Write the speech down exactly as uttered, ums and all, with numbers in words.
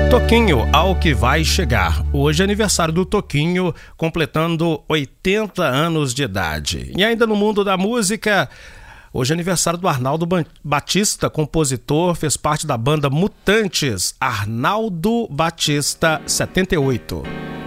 Toquinho, ao que vai chegar. Hoje é aniversário do Toquinho, completando oitenta anos de idade. E ainda no mundo da música, hoje é aniversário do Arnaldo Batista, compositor, fez parte da banda Mutantes. Arnaldo Batista, setenta e oito.